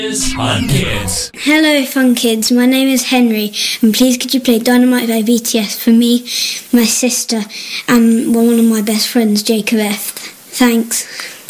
Fun Kids. Hello Fun Kids, my name is Henry and please could you play Dynamite by BTS for me, my sister and one of my best friends, Jacob F. Thanks.